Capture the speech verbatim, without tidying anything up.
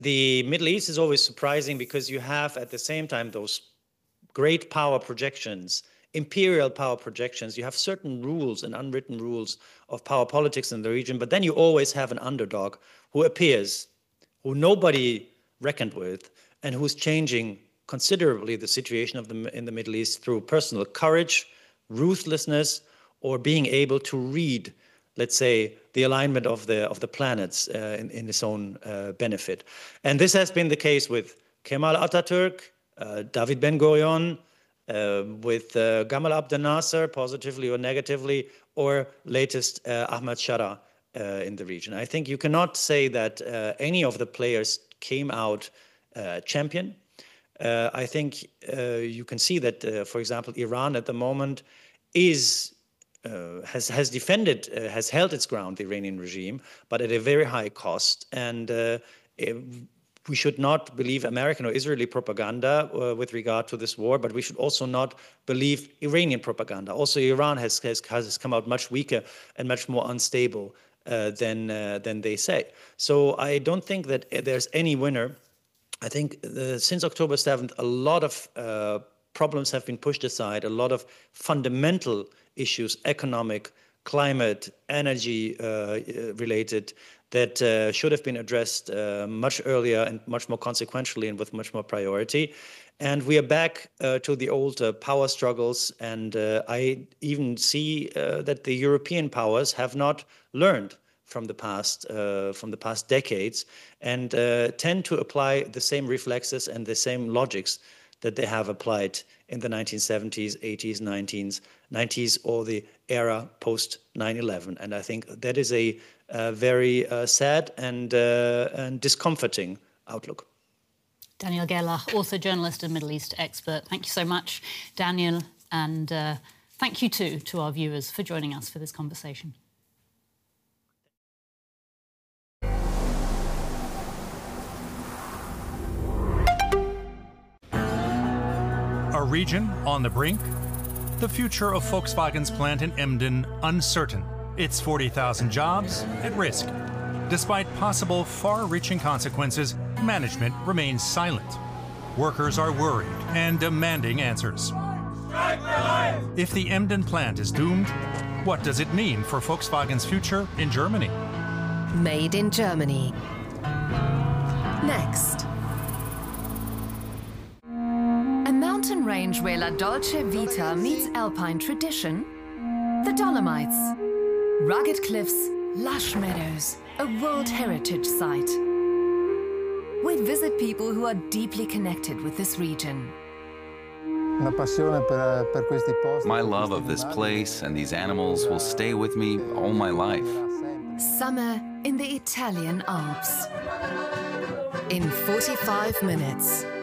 The Middle East is always surprising because you have at the same time those great power projections, imperial power projections. You have certain rules and unwritten rules of power politics in the region, but then you always have an underdog who appears, who nobody reckoned with, and who's changing considerably the situation of the in the Middle East through personal courage, ruthlessness, or being able to read, let's say, the alignment of the of the planets uh, in, in its own uh, benefit. And this has been the case with Kemal Atatürk, uh, David Ben-Gurion, uh, with uh, Gamal Abdel Nasser, positively or negatively, or latest uh, Ahmad Shara uh, in the region. I think you cannot say that uh, any of the players came out uh, champion. Uh, I think uh, you can see that, uh, for example, Iran at the moment is Uh, has has defended, uh, has held its ground, the Iranian regime, but at a very high cost. And uh, it, we should not believe American or Israeli propaganda uh, with regard to this war, but we should also not believe Iranian propaganda. Also, Iran has has, has come out much weaker and much more unstable uh, than uh, than they say. So I don't think that there's any winner. I think the, since October seventh, a lot of uh, problems have been pushed aside, a lot of fundamental issues, economic, climate, energy uh, related, that uh, should have been addressed uh, much earlier and much more consequentially and with much more priority. And we are back uh, to the old uh, power struggles. And uh, I even see uh, that the European powers have not learned from the past, uh, from the past decades, and uh, tend to apply the same reflexes and the same logics that they have applied in the nineteen seventies, eighties, nineties, nineties, or the era post nine eleven. And I think that is a, a very uh, sad and, uh, and discomforting outlook. Daniel Gerlach, author, journalist and Middle East expert. Thank you so much, Daniel, and uh, thank you too to our viewers for joining us for this conversation. A region on the brink, the future of Volkswagen's plant in Emden uncertain, its forty thousand jobs at risk. Despite possible far-reaching consequences, management remains silent. Workers are worried and demanding answers. If the Emden plant is doomed, what does it mean for Volkswagen's future in Germany? Made in Germany. Next. A mountain range where La Dolce Vita meets alpine tradition? The Dolomites. Rugged cliffs, lush meadows, a World Heritage Site. We visit people who are deeply connected with this region. My love of this place and these animals will stay with me all my life. Summer in the Italian Alps. In forty-five minutes.